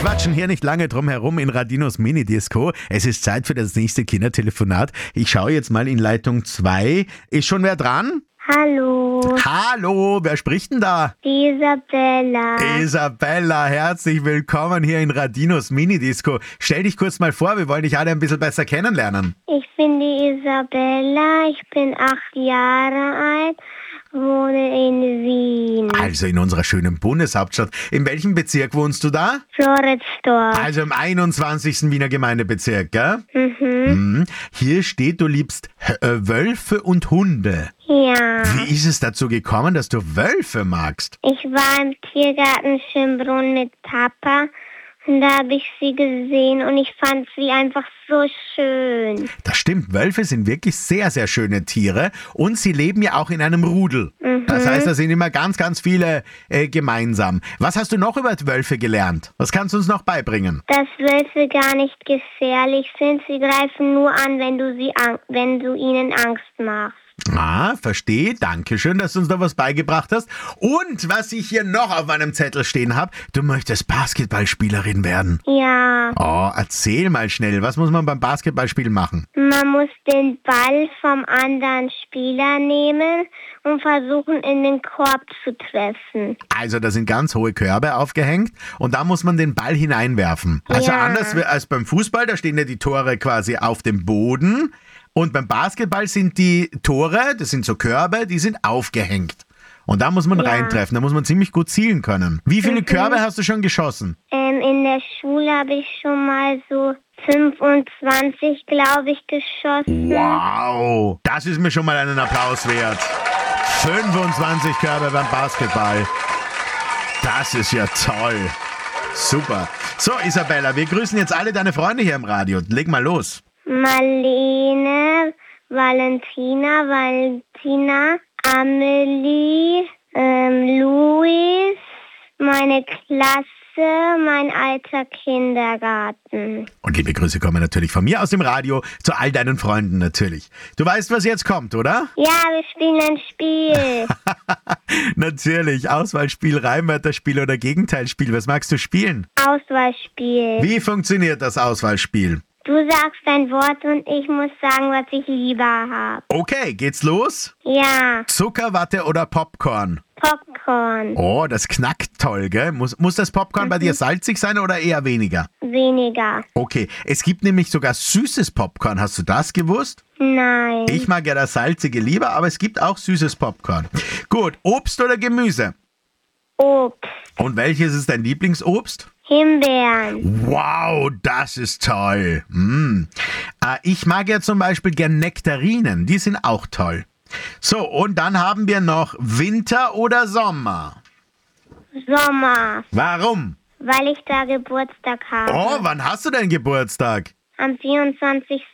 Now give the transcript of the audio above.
quatschen hier nicht lange drum herum in Radinos Mini-Disco. Es ist Zeit für das nächste Kindertelefonat. Ich schaue jetzt mal in Leitung 2. Ist schon wer dran? Hallo, Hallo, wer spricht denn da? die Isabella. Isabella, herzlich willkommen hier in Radinos Mini-Disco. Stell dich kurz mal vor, wir wollen dich alle ein bisschen besser kennenlernen. Ich bin die Isabella, ich bin 8 Jahre alt, wohne in Wien. Also in unserer schönen Bundeshauptstadt. In welchem Bezirk wohnst du da? Floridsdorf. Also im 21. Wiener Gemeindebezirk, gell? Hier steht, du liebst Wölfe und Hunde. Ja. Wie ist es dazu gekommen, dass du Wölfe magst? Ich war im Tiergarten Schönbrunn mit Papa und da habe ich sie gesehen und ich fand sie einfach so schön. Das stimmt, Wölfe sind wirklich sehr, sehr schöne Tiere und sie leben ja auch in einem Rudel. Das heißt, da sind immer ganz, ganz viele gemeinsam. Was hast du noch über Wölfe gelernt? Was kannst du uns noch beibringen? Dass Wölfe gar nicht gefährlich sind, sie greifen nur an, wenn du ihnen Angst machst. Ah, verstehe. Dankeschön, dass du uns da was beigebracht hast. Und was ich hier noch auf meinem Zettel stehen habe, du möchtest Basketballspielerin werden. Ja. Oh, erzähl mal schnell, was muss man beim Basketballspielen machen? Man muss den Ball vom anderen Spieler nehmen und versuchen, in den Korb zu treffen. Also da sind ganz hohe Körbe aufgehängt und da muss man den Ball hineinwerfen. Also Ja. anders als beim Fußball, da stehen ja die Tore quasi auf dem Boden. Und beim Basketball sind die Tore, das sind so Körbe, die sind aufgehängt. Und da muss man reintreffen, da muss man ziemlich gut zielen können. Wie viele Körbe hast du schon geschossen? In der Schule habe ich schon mal so 25, glaube ich, geschossen. Wow, das ist mir schon mal einen Applaus wert. 25 Körbe beim Basketball. Das ist ja toll. Super. So, Isabella, wir grüßen jetzt alle deine Freunde hier im Radio. Leg mal los. Marlene, Valentina, Amelie, Luis, meine Klasse, mein alter Kindergarten. Und liebe Grüße kommen natürlich von mir aus dem Radio zu all deinen Freunden natürlich. Du weißt, was jetzt kommt, oder? Ja, wir spielen ein Spiel. Natürlich. Auswahlspiel, Reimwörterspiel oder Gegenteilspiel. Was magst du spielen? Auswahlspiel. Wie funktioniert das Auswahlspiel? Du sagst ein Wort und ich muss sagen, was ich lieber habe. Okay, geht's los? Ja, Zuckerwatte oder Popcorn? Popcorn. Oh, das knackt toll, gell? Muss das Popcorn bei dir salzig sein oder eher weniger? Weniger. Okay, es gibt nämlich sogar süßes Popcorn. Hast du das gewusst? Nein. Ich mag ja das salzige lieber, aber es gibt auch süßes Popcorn. Gut, Obst oder Gemüse? Obst. Und welches ist dein Lieblingsobst? Himbeeren. Wow, das ist toll. Ich mag ja zum Beispiel gern Nektarinen, die sind auch toll. So, und dann haben wir noch Winter oder Sommer. Sommer. Warum? Weil ich da Geburtstag habe. Oh, wann hast du denn Geburtstag? Am 24.